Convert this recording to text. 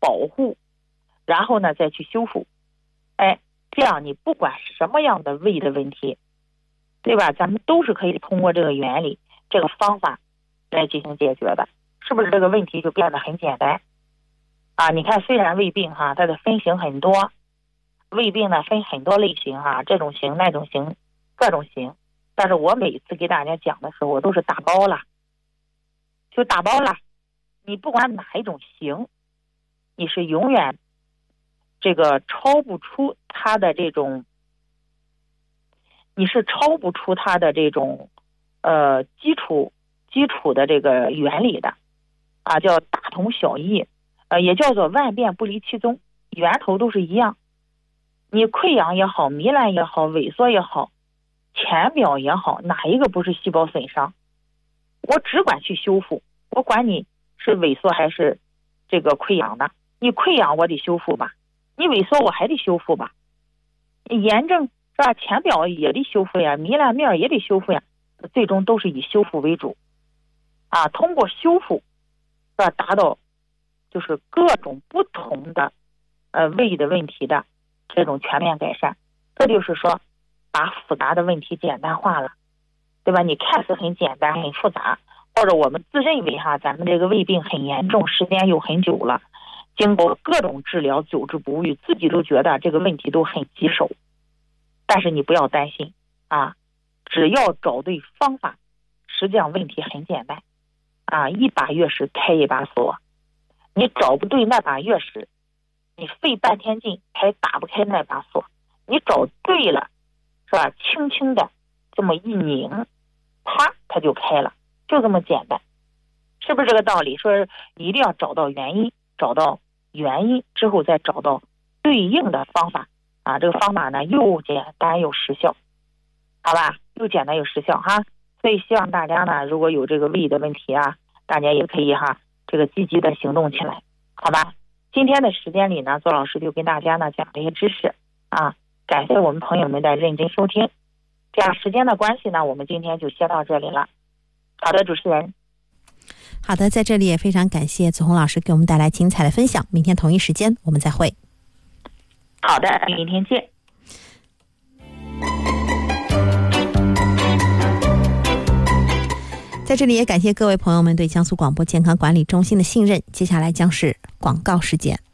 保护，然后呢再去修复。这样你不管什么样的胃的问题，对吧？咱们都是可以通过这个原理、这个方法来进行解决的，是不是这个问题就变得很简单啊？你看，虽然胃病它的分型很多，胃病呢分很多类型这种型、那种型、各种型，但是我每次给大家讲的时候，我都是打包了，就打包了。你不管哪一种型，你是永远这个超不出它的这种，你是超不出它的这种基础的这个原理的叫大同小异，也叫做万变不离其宗，源头都是一样。你溃疡也好，糜烂也好，萎缩也好，浅表也好，哪一个不是细胞损伤？我只管去修复，我管你是萎缩还是这个溃疡的。你溃疡我得修复吧，你萎缩我还得修复吧，你炎症是吧？浅表也得修复呀，糜烂面也得修复呀，最终都是以修复为主通过修复是吧，达到就是各种不同的胃的问题的这种全面改善。这就是说把复杂的问题简单化了，对吧？你看似很简单很复杂，或者我们自认为咱们这个胃病很严重，时间又很久了，经过各种治疗久治不愈，自己都觉得这个问题都很棘手。但是你不要担心只要找对方法，实际上问题很简单一把钥匙开一把锁。你找不对那把钥匙，你费半天劲还打不开那把锁。你找对了是吧，轻轻的这么一拧，啪，它就开了，就这么简单，是不是这个道理？说一定要找到原因，找到原因之后再找到对应的方法这个方法呢又简单又实效，好吧？又简单又实效所以希望大家呢，如果有这个胃的问题大家也可以这个积极的行动起来，好吧？今天的时间里呢，邹老师就跟大家呢讲这些知识感谢我们朋友们的认真收听。这样时间的关系呢，我们今天就先到这里了。好的，主持人。 好的，在这里也非常感谢子红老师给我们带来精彩的分享。明天同一时间我们再会。 好的，明天见。 在这里也感谢各位朋友们对江苏广播健康管理中心的信任。接下来将是广告时间。